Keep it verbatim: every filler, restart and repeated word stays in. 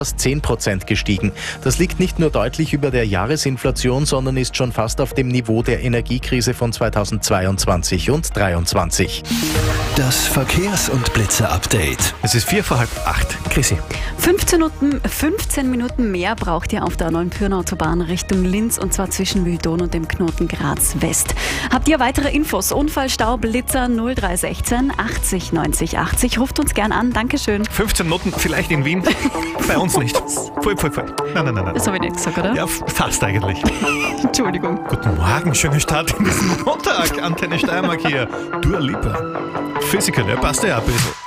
fast zehn Prozent gestiegen. Das liegt nicht nur deutlich über der Jahresinflation, sondern ist schon fast auf dem Niveau der Energiekrise von zweitausendzweiundzwanzig und zweitausenddreiundzwanzig. Das Verkehrs- und Blitzer-Update. Es ist vier vor halb acht. Chrissy. fünfzehn Minuten, fünfzehn Minuten mehr braucht ihr auf der neuen Autobahn Richtung Linz, und zwar zwischen Mühldon und dem Knoten Graz West. Habt ihr weitere Infos? Unfall, Stau, Blitzer null drei eins sechs achtzig neunzig achtzig. Ruft uns gern an. Dankeschön. fünfzehn Minuten vielleicht in Wien. Bei uns nicht. Voll, voll, voll. Nein, nein, nein, nein. Das habe ich nicht gesagt, oder? Ja, fast eigentlich. Entschuldigung. Guten Morgen, schönen Start in diesen Montag. Antenne Steiermark hier. Dua Lipa. Physical, der passt ja ein bisschen.